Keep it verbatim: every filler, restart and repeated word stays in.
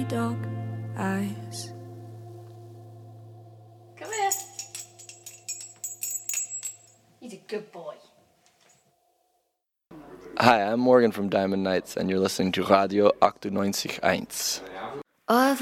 dog eyes. Come here. He's a good boy. Hi, I'm Morgan from Diamond Nights, and you're listening to Radio achtundneunzig Komma eins.